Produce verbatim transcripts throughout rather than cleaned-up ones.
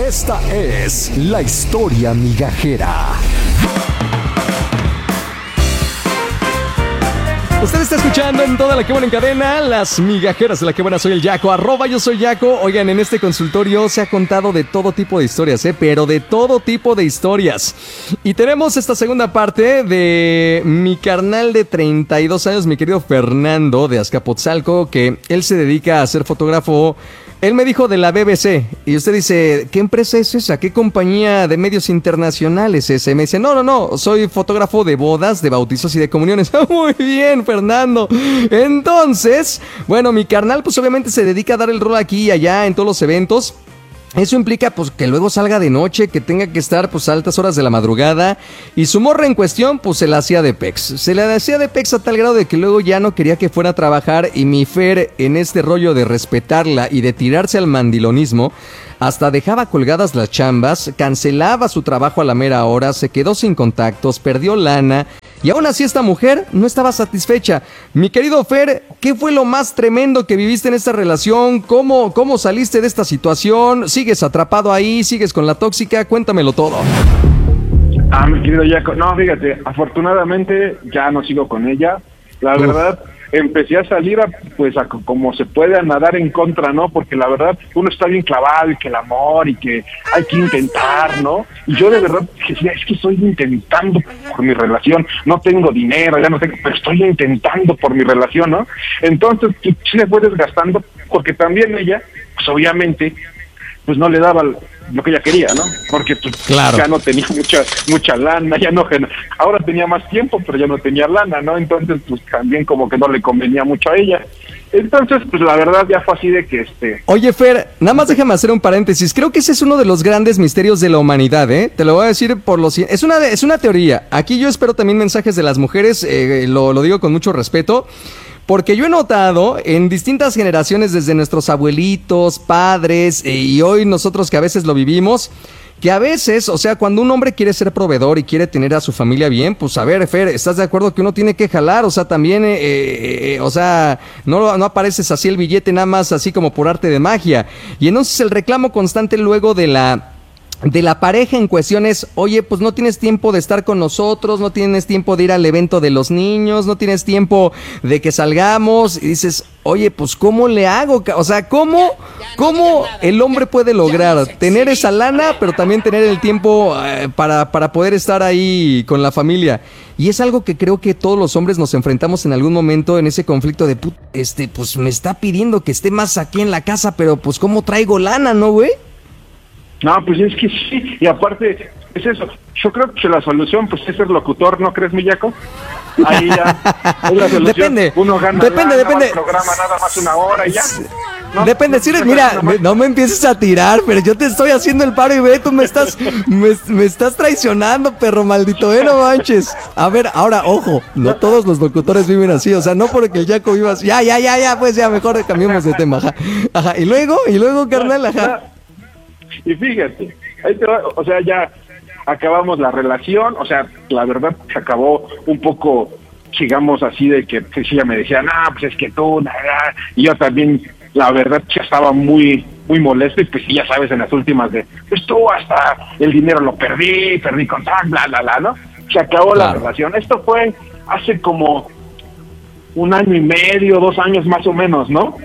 Esta es la historia migajera. Usted está escuchando en toda la que buena en cadena, las migajeras de la que buena. Soy el Yaco, arroba yo soy Yaco. Oigan, en este consultorio se ha contado de todo tipo de historias, ¿eh? Pero de todo tipo de historias. Y tenemos esta segunda parte de mi carnal de treinta y dos años, mi querido Fernando de Azcapotzalco, que él se dedica a ser fotógrafo. Él me dijo de la B B C, y usted dice, ¿qué empresa es esa? ¿Qué compañía de medios internacionales es esa? Me dice, no, no, no, soy fotógrafo de bodas, de bautizos y de comuniones. Muy bien, Fernando. Entonces, bueno, mi carnal pues obviamente se dedica a dar el rol aquí y allá en todos los eventos. Eso implica pues que luego salga de noche, que tenga que estar pues a altas horas de la madrugada, y su morra en cuestión pues se la hacía de pex. Se la hacía de pex a tal grado de que luego ya no quería que fuera a trabajar, y mi Fer, en este rollo de respetarla y de tirarse al mandilonismo, hasta dejaba colgadas las chambas, cancelaba su trabajo a la mera hora, se quedó sin contactos, perdió lana, y aún así esta mujer no estaba satisfecha. Mi querido Fer, ¿qué fue lo más tremendo que viviste en esta relación? ¿Cómo, cómo saliste de esta situación? ¿Sigues atrapado ahí? ¿Sigues con la tóxica? Cuéntamelo todo. Ah, mi querido Jaco, no, fíjate, afortunadamente ya no sigo con ella. La Uf. verdad, empecé a salir a, pues a, como se puede, a nadar en contra, ¿no? Porque la verdad uno está bien clavado, y que el amor, y que hay que intentar, ¿no? Y yo de verdad decía, es que estoy intentando por mi relación, no tengo dinero, ya no tengo, pero estoy intentando por mi relación, ¿no? Entonces sí se fue desgastando, porque también ella, pues obviamente, pues no le daba lo que ella quería, ¿no? Porque pues, claro, ya no tenía mucha mucha lana, ya no, ahora tenía más tiempo, pero ya no tenía lana, ¿no? Entonces, pues también como que no le convenía mucho a ella. Entonces, pues la verdad ya fue así de que este... Oye, Fer, nada más déjame hacer un paréntesis. Creo que ese es uno de los grandes misterios de la humanidad, ¿eh? Te lo voy a decir por los... Es una, es una teoría. Aquí yo espero también mensajes de las mujeres, eh, lo, lo digo con mucho respeto. Porque yo he notado en distintas generaciones, desde nuestros abuelitos, padres, eh, y hoy nosotros que a veces lo vivimos, que a veces, o sea, cuando un hombre quiere ser proveedor y quiere tener a su familia bien, pues a ver, Fer, ¿estás de acuerdo que uno tiene que jalar? O sea, también, eh, eh, o sea, no, no apareces así el billete nada más así como por arte de magia. Y entonces el reclamo constante luego de la... de la pareja en cuestión es, oye, pues no tienes tiempo de estar con nosotros, no tienes tiempo de ir al evento de los niños, no tienes tiempo de que salgamos, y dices, oye, pues ¿cómo le hago? O sea, ¿cómo, cómo el hombre puede lograr tener esa lana, pero también tener el tiempo eh, para, para poder estar ahí con la familia? Y es algo que creo que todos los hombres nos enfrentamos en algún momento en ese conflicto de, este, pues me está pidiendo que esté más aquí en la casa, pero pues ¿cómo traigo lana, no, güey? No, pues es que sí, y aparte, es eso, yo creo que la solución, pues es ser locutor, ¿no crees, Millaco? Ahí ya, es la solución. Depende, uno gana, depende, lana, depende. El programa nada más una hora y ya. ¿No? Depende, si eres, mira, me, no me empieces a tirar, pero yo te estoy haciendo el paro y ve, tú me estás, me, me estás traicionando, perro maldito, eh, no manches. A ver, ahora, ojo, no todos los locutores viven así, o sea, no porque el Yaco viva así, ya, ya, ya, ya, pues ya, mejor cambiamos de tema, ajá, ajá, y luego, y luego, carnal, ajá. Y fíjate, ahí te va, o sea, ya acabamos la relación, o sea, la verdad se acabó un poco, digamos así, de que pues, ella me decía, no, pues es que tú, nada, y yo también, la verdad, ya estaba muy muy molesto, y pues ya sabes, en las últimas de, pues tú hasta el dinero lo perdí, perdí contacto, bla, bla, bla, ¿no? Se acabó claro. la relación. Esto fue hace como un año y medio, dos años más o menos, ¿no?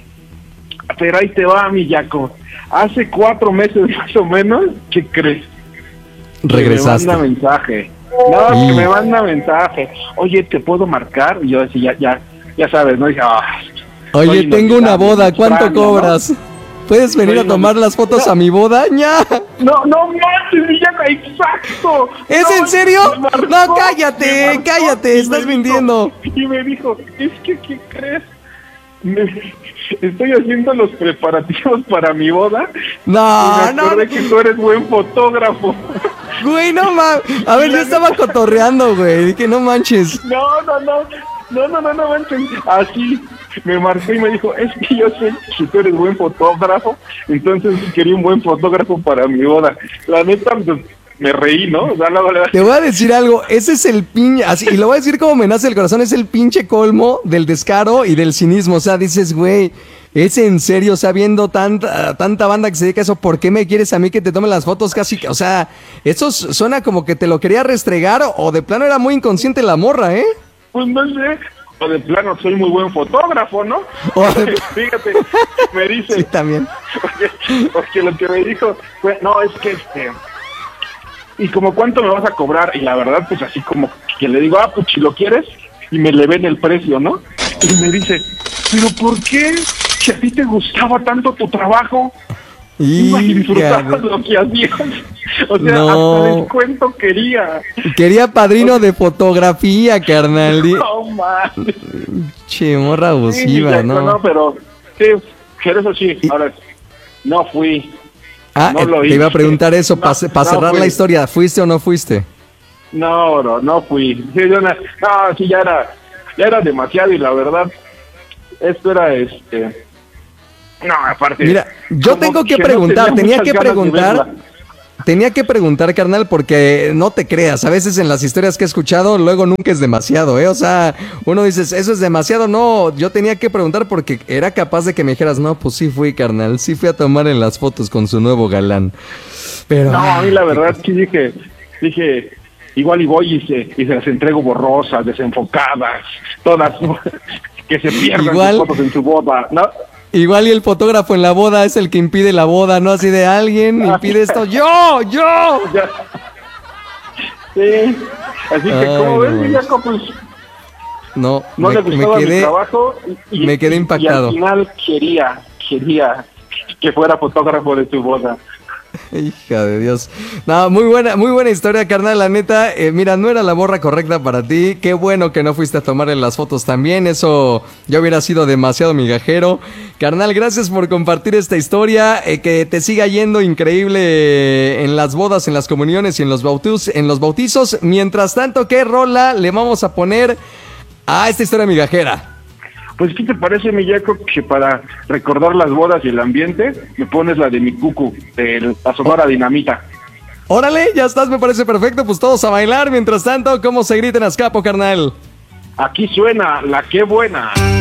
Pero ahí te va, mi Yaco. Hace cuatro meses más o menos, ¿qué crees? Regresaste. Que me manda mensaje. No, y... que me manda mensaje. Oye, ¿te puedo marcar? Y yo decía, ya, ya, ya sabes, ¿no? Y dije, ah, oye, tengo una boda, ¿cuánto extraño, cobras? ¿No? ¿Puedes venir soy a tomar no, las fotos no, a mi boda? ¡Ya! No, no manches, ya, exacto. ¿Es no, en serio? Marcó, no, cállate, cállate, estás me mintiendo. Dijo, y me dijo, es que, ¿qué crees? Me, estoy haciendo los preparativos para mi boda. No, y me acordé no. que tú eres buen fotógrafo. Güey, no mames. A ver, yo estaba cotorreando, güey. Dije, no manches. No, no, no. No, no, no, no manches. Así me marcó y me dijo, es que yo sé que tú eres buen fotógrafo. Entonces quería un buen fotógrafo para mi boda. La neta, pues, me reí, ¿no? O sea, luego le- Te voy a decir algo, ese es el pinche, así, y lo voy a decir como me nace el corazón, es el pinche colmo del descaro y del cinismo. O sea, dices, güey, es en serio, o sea, viendo tanta, tanta banda que se dedica a eso, ¿por qué me quieres a mí que te tome las fotos casi? que- O sea, eso s- suena como que te lo quería restregar o de plano era muy inconsciente la morra, ¿eh? Pues no sé, o de plano soy muy buen fotógrafo, ¿no? O de- Fíjate, me dice, Sí, también. porque, porque lo que me dijo fue, no, es que este, y como cuánto me vas a cobrar, y la verdad, pues así como que le digo, ah, pues si lo quieres, y me le ven el precio, ¿no? Y me dice, pero ¿por qué? Si a ti te gustaba tanto tu trabajo, ibas y disfrutabas Hija lo que hacías. O sea, No. hasta descuento quería. de- Quería padrino de fotografía, carnal. Di- No, man. Che, morra Sí, abusiva, Jaco, ¿no? no, pero sí, pero eso sí, ahora no fui. Ah, no eh, lo te iba a hice. preguntar eso, No, para no cerrar fui. la historia, ¿fuiste o no fuiste? No, no, no fui. Sí, yo no, no, sí, ya era, ya era demasiado y la verdad, esto era este. No, aparte. Mira, yo como tengo que no preguntar, tenía muchas que ganas de preguntar, verla. tenía que preguntar, carnal, porque no te creas, a veces en las historias que he escuchado, luego nunca es demasiado, ¿eh? O sea, uno dices, eso es demasiado, no, yo tenía que preguntar porque era capaz de que me dijeras, no, pues sí fui, carnal, sí fui a tomar en las fotos con su nuevo galán. Pero... No, a mí la verdad sí dije, dije, igual y voy y se, y se las entrego borrosas, desenfocadas, todas, que se pierdan Igual- sus fotos en su boda, ¿no? Igual y el fotógrafo en la boda es el que impide la boda, ¿no? Así de alguien impide esto. ¡Yo! ¡Yo! Ya. Sí, así que Ay, como no ves, manches. Jaco, pues No, no me, le me gustaba mi quedé... trabajo y, me quedé y- impactado. y al final quería, quería que fuera fotógrafo de su boda. Hija de Dios. No, muy buena, muy buena historia, carnal. La neta, eh, mira, no era la morra correcta para ti. Qué bueno que no fuiste a tomarle las fotos también. Eso ya hubiera sido demasiado migajero. Carnal, gracias por compartir esta historia. Eh, que te siga yendo increíble en las bodas, en las comuniones y en los bautizos, en los bautizos. Mientras tanto, ¿qué rola le vamos a poner a esta historia migajera? Pues, ¿qué te parece, mi Jaco, que para recordar las bodas y el ambiente, me pones la de mi cucu, de la Sonora Dinamita? Órale, ya estás, me parece perfecto. Pues todos a bailar. Mientras tanto, ¿cómo se grita en Azcapo, carnal? Aquí suena la que buena.